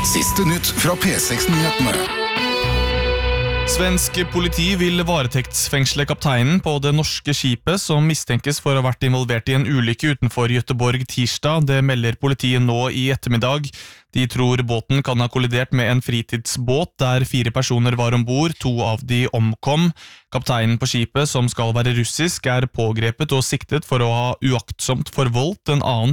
Siste nytt fra P6-nyhetene. Svensk politi vil varetektsfengsle kapteinen på det norske skipet som mistenkes for å ha vært involvert i en ulykke utenfor Göteborg tirsdag. Det melder politiet nå i ettermiddag. De tror båten kan ha kollidert med en fritidsbåt der 4 personer var ombord, 2 av de omkom. Kapteinen på skipet, som skal være russisk, er pågrepet og siktet for å ha uaktsomt forvoldt en annen